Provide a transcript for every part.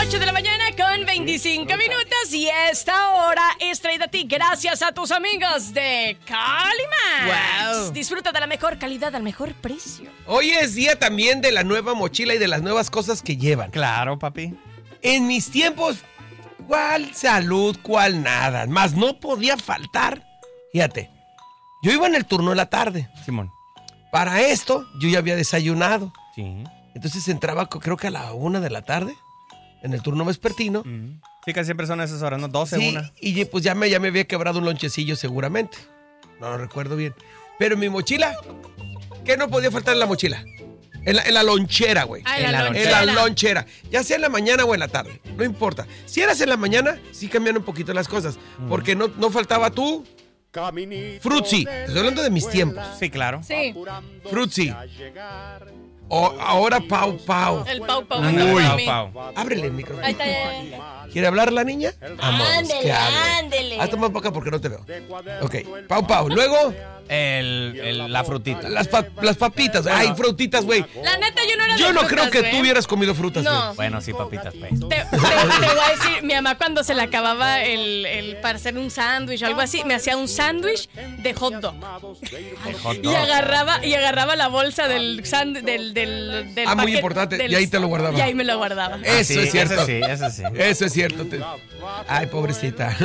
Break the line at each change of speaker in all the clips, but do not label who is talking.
8 de la mañana con 25 minutos y esta hora es traída a ti gracias a tus amigos de Calimax.
Wow.
Disfruta de la mejor calidad al mejor precio.
Hoy es día también de la nueva mochila y de las nuevas cosas que llevan.
Claro, papi.
En mis tiempos, ¿cuál salud, cuál nada? Más no podía faltar. Fíjate, yo iba en el turno de la tarde.
Simón.
Para esto, yo ya había desayunado.
Sí.
Entonces entraba, creo que a la 1 de la tarde, en el turno vespertino.
Sí, que siempre son esas horas, ¿no? 12,
Sí,
1.
y pues ya me había quebrado un lonchecillo seguramente. No lo recuerdo bien. Pero mi mochila, ¿qué no podía faltar en la mochila? En la lonchera, güey.
Ah,
En la
En la lonchera. Ya sea en la mañana o en la tarde. No importa. Si eras en la mañana, sí cambian un poquito las cosas. Porque no faltaba tú. Frutzi. Estoy hablando de mis tiempos.
Sí, claro.
Sí,
Frutzi. O ahora Pau Pau.
el Pau Pau.
Ándale,
Uy.
Pau, Pau.
Ábrele el micrófono.
Ahí está, ya.
¿Quiere hablar la niña? Vamos,
Ándele,
que hable.
ándele.
Hazte más para acá porque no te veo. Ok. Pau Pau. Luego,
La frutita.
las papitas. Ay, frutitas, güey.
La neta, yo no era de
Yo no
frutas,
creo que
güey.
tú hubieras comido frutas, güey.
No.
Bueno, sí, papitas, pues.
Te voy a decir, mi mamá cuando se le acababa para hacer un sándwich o algo así, me hacía un sándwich de hot dog.
El hot
Y
dog.
agarraba la bolsa del
Ah, muy
paquete,
importante, y ahí te lo guardaba.
Y ahí me lo guardaba.
Eso
Sí,
es cierto.
Eso sí.
Eso es cierto. Ay, pobrecita.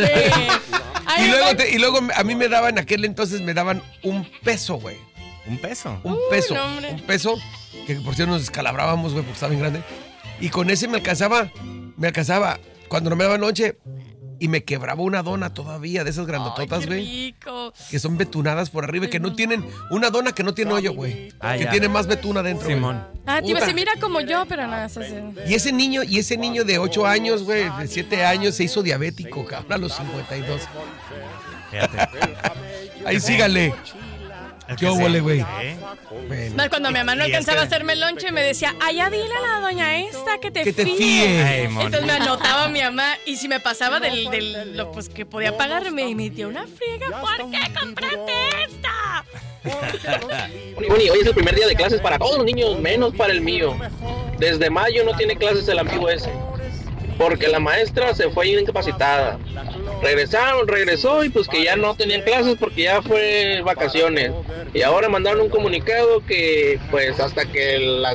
Ay,
Y luego a mí me daban, aquel entonces me daban un peso, güey.
¿Un peso?
Un peso.
no, hombre.
Un peso, que por cierto nos descalabrábamos, güey, porque estaba bien grande. Y con ese me alcanzaba cuando no me daban noche. Y me quebraba una dona todavía, de esas grandototas,
Ay, qué
güey.
rico.
Que son betunadas por arriba y que no tienen, una dona que no tiene hoyo, güey.
Ah,
que
ya.
tiene más betuna dentro, güey.
Simón.
Ah, te iba a decir,
Puta.
mira como yo, pero nada, eso sí.
Y ese niño de 8 años, güey, de 7 años, se hizo diabético, cabrón, a los 52.
Fíjate.
Ahí sígale. ¿Qué óvole, güey? Bueno.
Más cuando mi mamá no
Y
alcanzaba a
este-
hacerme el lonche, me decía, ya dile a la doña esta que te
Que te
fíe.
fíe.
Ay, mon.
Entonces me anotaba mi mamá y si me pasaba lo pues que podía pagar, me metía una friega. ¿Por qué compraste esta?
Bueno, hoy es el primer día de clases para todos los niños, menos para el mío. Desde mayo no tiene clases el amigo ese, porque la maestra se fue incapacitada. Regresó y pues que ya no tenían clases porque ya fue vacaciones. Y ahora mandaron un comunicado que pues hasta que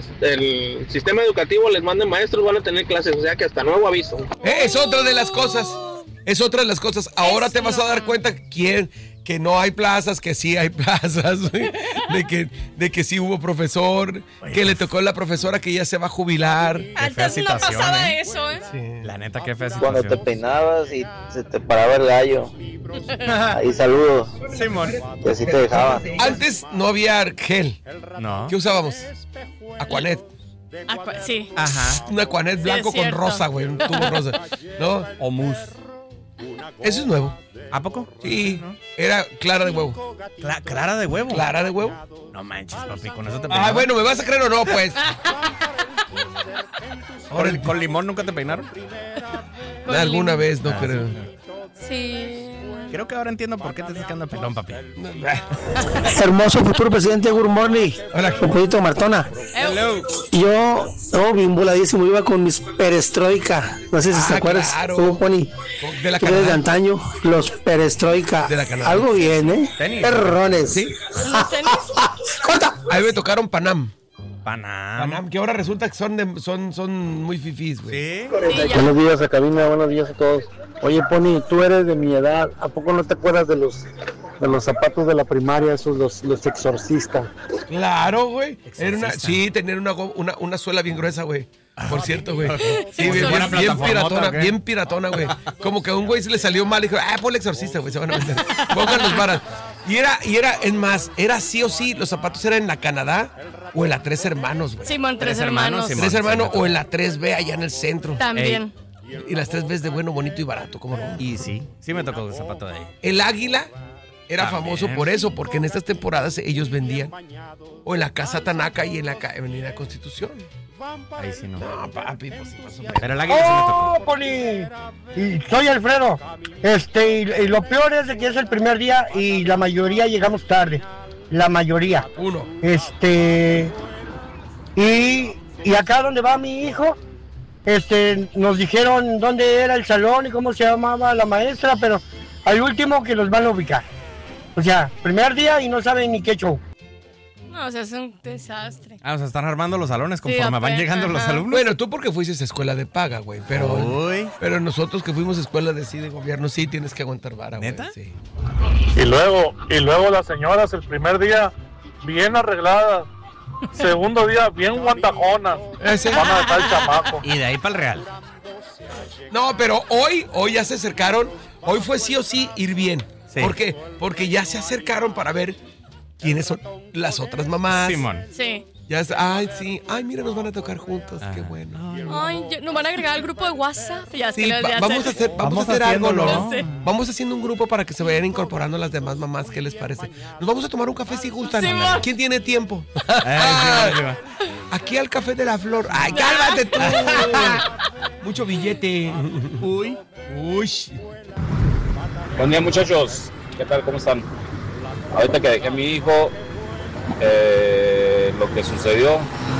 el sistema educativo les mande maestros van a tener clases, o sea que hasta nuevo aviso.
Es otra de las cosas. Es otra de las cosas. Ahora te vas a dar cuenta que no hay plazas, que sí hay plazas, güey. de que sí hubo profesor, que le tocó a la profesora que ya se va a jubilar.
Antes no
situación,
pasaba
¿eh?
eso, ¿eh?
La neta, qué fea
Cuando te
situación.
peinabas y se te paraba el gallo. Ahí saludos,
Simón.
que así te dejaba.
Antes no había gel.
No.
¿Qué usábamos? Aquanet.
Sí.
Ajá.
Un Aquanet blanco
es
con
cierto.
rosa, güey. Un tubo rosa. ¿No?
O mousse.
Eso es nuevo.
¿A poco?
Sí. Era clara de huevo.
Clara de huevo.
¿Clara de huevo?
No manches, papi, con eso te
Ah,
peinaron.
bueno, ¿me vas a creer o no, pues?
¿Con limón nunca te peinaron?
Alguna vez, no
Ah,
creo.
Sí.
Creo que ahora entiendo por qué te estás quedando pelón, papi.
Hermoso futuro presidente, good morning.
Hola.
Juanito Martona. Yo, bien voladísimo, iba con mis perestroika. No sé si
Ah,
te acuerdas.
claro.
Tú, Pony.
De la
Tú eres de
Canadá.
antaño, los perestroika.
De la Canadá.
Algo bien, ¿eh?
Tenis.
Perrones.
Sí.
¿Los tenis?
¡Corta!
Ahí me tocaron Panam.
Panam.
Panam, que ahora resulta que son muy fifís, güey.
Sí.
Sí, ya.
Buenos días a cabina, buenos días a todos. Oye, Pony, tú eres de mi edad. ¿A poco no te acuerdas de los zapatos de la primaria, esos los exorcistas?
Claro, güey. Era
Exorcista.
sí, tener una suela bien gruesa, güey. Por cierto, güey. Sí,
Como si fuera plataformota, ¿o qué?
bien piratona, güey. Como que a un güey se le salió mal y dijo, ponle exorcista, güey, se van a vender. Pongan los varas. Y era, es más, era sí o sí, los zapatos eran en la Canadá o en la Tres Hermanos, güey.
Simón, tres
Tres hermanos,
hermanos.
Simón.
Tres Hermanos o en la 3B allá en el centro.
También.
Y las 3Bs de bueno, bonito y barato, ¿cómo no?
Y sí me tocó el zapato de ahí.
El Águila era
También.
famoso por eso, porque en estas temporadas ellos vendían o en la Casa Tanaka y en la Avenida Constitución.
Ahí sí no.
No, papi, pues sí pasó.
Pero el águila sí me tocó.
¡Oh, Poli! Y soy Alfredo. Y lo peor es de que es el primer día y la mayoría llegamos tarde. La mayoría.
Uno.
Y acá donde va mi hijo, nos dijeron dónde era el salón y cómo se llamaba la maestra, pero al último que los van a ubicar. O sea, primer día y no saben ni qué show.
No, o sea, es un desastre.
O sea, están armando los salones conforme
Sí,
van
apenas,
llegando los
ajá.
alumnos.
Bueno, tú porque fuiste a escuela de paga, güey.
Uy.
Pero nosotros que fuimos a escuela de gobierno, sí tienes que aguantar vara, güey.
¿Neta?
Sí.
Y luego las señoras el primer día bien arregladas, segundo día bien guantajonas.
Ese.
Van a dejar el chamaco.
Y de ahí para el Real.
No, pero hoy ya se acercaron. Hoy fue sí o sí ir bien.
Sí.
¿Por qué? Porque ya se acercaron para ver quiénes son las otras mamás.
Simón.
Sí.
Ya ay, sí. Ay, mira, nos van a tocar juntos. Qué bueno.
Ay, nos van a agregar al grupo de WhatsApp. Ya es
Sí,
que les voy a
vamos a
hacer.
hacer algo, ¿no?
haciéndolo.
Sí.
Vamos haciendo un grupo para que se vayan incorporando las demás mamás. ¿Qué les parece? Nos vamos a tomar un café si gustan.
Simón.
¿Quién tiene tiempo?
Sí,
Aquí al Café de la Flor. ¡Ay, cálmate tú! Mucho billete. Uy.
Buen día, muchachos. ¿Qué tal? ¿Cómo están? Ahorita que dejé a mi hijo, lo que sucedió,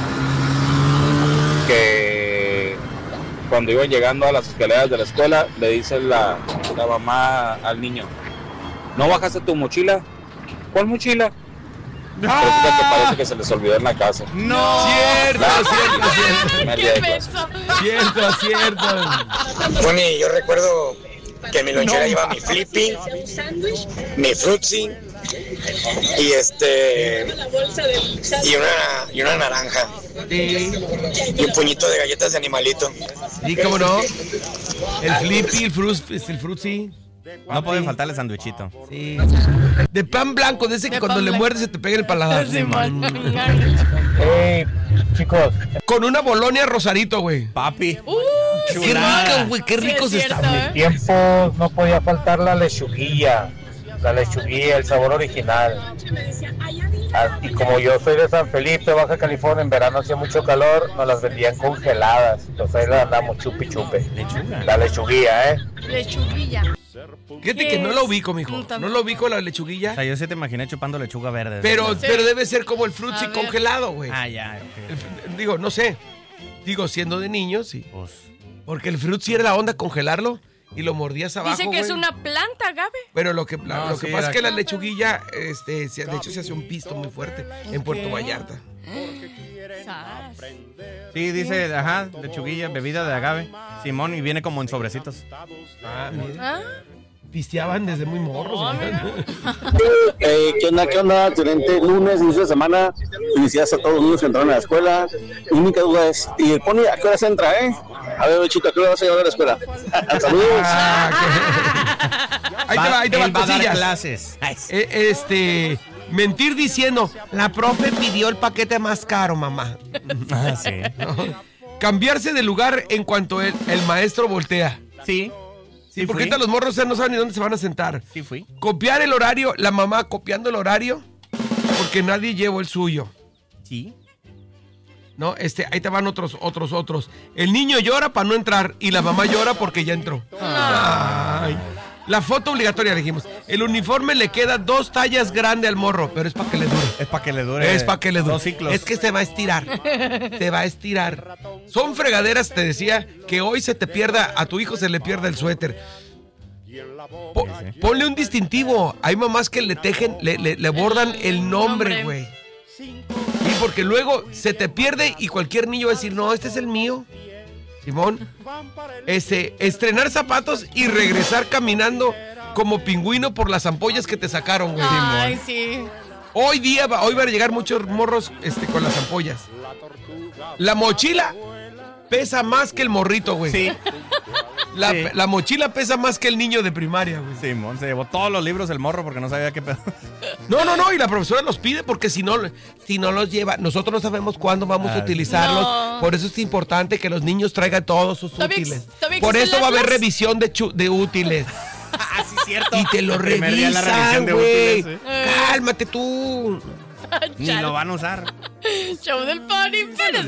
que cuando iban llegando a las escaleras de la escuela, le dice la mamá al niño: ¿no bajaste tu mochila? ¿Cuál mochila? Resulta que parece que se les olvidó en la casa.
¡No!
Cierto.
Primer día
¡Qué
de clases.
beso!
Cierto.
Bueno, yo recuerdo que en mi lonchera iba mi Flippy, mi Fruitsy y una naranja y un puñito de galletas de animalito.
¿Y cómo no? El Flippy, el Fruitsy.
No puede faltar el sándwichito.
Sí. De pan blanco, de ese que
De
cuando
pan
le
blanco.
muerdes se te pega en el paladar.
Simón.
Chicos,
Con una Bolonia Rosarito, güey.
Papi.
Qué rico, güey, qué ricos
Sí, es
están.
cierto, ¿eh?
tiempo no podía faltar la lechuguilla, el sabor original. Y como yo soy de San Felipe, Baja California, en verano hacía mucho calor, nos las vendían congeladas. Entonces ahí las andamos chupi chupe.
Lechuga.
La lechuguilla,
Lechuguilla.
Fíjate que no la ubico, mijo. No la ubico la
O
lechuguilla.
sea, yo sí te imaginé chupando lechuga verde.
Pero debe ser como el Fruitsy
A ver.
congelado, güey.
Ya. ok.
Digo, no sé. Digo, siendo de niño, sí.
Pues,
Porque el Fruitsy era la onda congelarlo y lo mordías abajo,
Dice que es
güey.
una planta, Gabe.
Pero lo que
sí,
pasa
era
es que la
que-
lechuguilla, de hecho se hace un pisto muy fuerte en Puerto Vallarta.
Sas.
sí, dice, lechuguilla, bebida de agave. Simón, y viene como en sobrecitos.
Ah, mira.
¿Ah?
Pisteaban desde muy morros.
Oh,
güey.
mira.
¿Qué onda, excelente lunes, inicio de semana? Felicidades a todos los niños que entraron a la escuela. Mi única duda es, ¿y el Pony a qué hora se entra, A ver, Bechito, ¿a qué hora vas a llegar a la escuela? Saludos.
Ahí te va
Él va a dar
cosillas.
clases. Ay, sí.
Mentir diciendo, la profe pidió el paquete más caro, mamá.
Sí.
Cambiarse de lugar en cuanto el maestro voltea.
Sí.
Sí, porque
fui.
ahorita los morros no saben ni dónde se van a sentar.
Sí fui.
Copiar el horario, la mamá copiando el horario, porque nadie llevó el suyo.
Sí.
¿No? Ahí te van otros. El niño llora para no entrar y la mamá llora porque ya entró. Ay. La foto obligatoria, dijimos. El uniforme le queda 2 tallas grande al morro, pero es para que le dure.
Es para que le dure.
Es para que le dure.
2 ciclos.
Es que se va a estirar. Se va a estirar. Son fregaderas, te decía, que hoy se te pierda, a tu hijo se le pierda el suéter. Ponle un distintivo. Hay mamás que le tejen, le bordan el nombre, güey. Sí, porque luego se te pierde y cualquier niño va a decir, no, este es el mío. Simón, estrenar zapatos y regresar caminando como pingüino por las ampollas que te sacaron, güey.
Ay, sí.
Hoy van a llegar muchos morros con las ampollas. La mochila pesa más que el morrito, güey.
Sí.
La mochila pesa más que el niño de primaria, güey.
Simón se llevó todos los libros el morro porque no sabía qué pedo.
No, y la profesora los pide porque si no los lleva, nosotros no sabemos cuándo vamos a utilizarlos.
No.
Por eso es importante que los niños traigan todos sus
¿Todavía
útiles.
todavía
Por
existe
eso va a
el
haber
Atlas?
revisión de útiles.
Sí, cierto.
Y te lo
El primer día la
revisan,
revisión de
güey.
útiles,
Cálmate tú.
Ni lo van a usar.
Show del Pony.